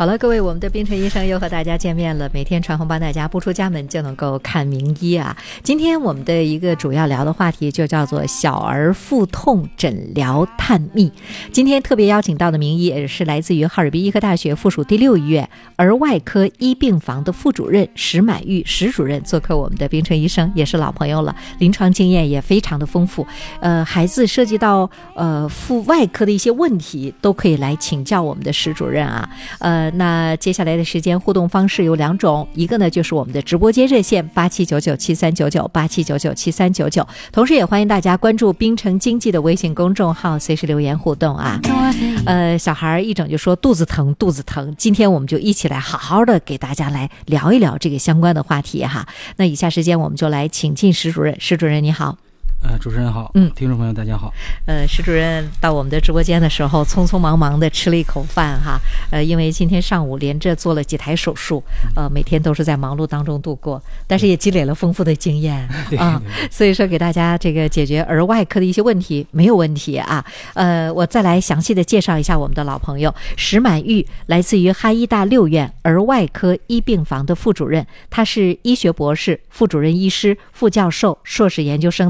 好了，各位，我们的冰城医生又和大家见面了。每天传红帮大家不出家门就能够看名医啊。今天我们的一个主要聊的话题就叫做小儿腹痛诊疗探秘。今天特别邀请到的名医也是来自于哈尔滨医科大学附属第6医院儿外科一病房的副主任石满玉石主任做客我们的冰城医生，也是老朋友了，临床经验也非常的丰富。孩子涉及到腹外科的一些问题都可以来请教我们的石主任啊。那接下来的时间互动方式有2种，一个呢就是我们的直播间热线8799739987997399，同时也欢迎大家关注冰城经济的微信公众号，随时留言互动啊。小孩一整就说肚子疼，今天我们就一起来好好的给大家来聊一聊这个相关的话题哈。那以下时间我们就来请进石主任。石主任你好。 主持人好，听众朋友大家好。 石主任到我们的直播间的时候，匆匆忙忙的吃了一口饭哈。因为今天上午连着做了几台手术，每天都是在忙碌当中度过，但是也积累了丰富的经验啊。所以说给大家这个解决儿外科的一些问题没有问题啊。我再来详细的介绍一下我们的老朋友石满玉，来自于哈医大6院儿外科一病房的副主任，他是医学博士、副主任医师、副教授、硕士研究生